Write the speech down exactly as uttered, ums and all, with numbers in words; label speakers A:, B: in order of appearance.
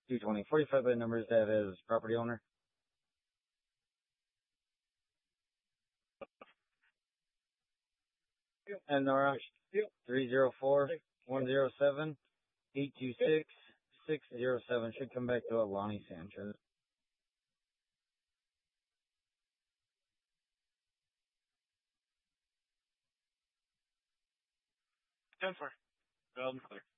A: two twenty. forty-five by numbers that is property owner. And Nora, three zero four, one zero seven, eight two six, six zero seven. Should come back to Alani Sanchez.
B: ten four. Well, clear.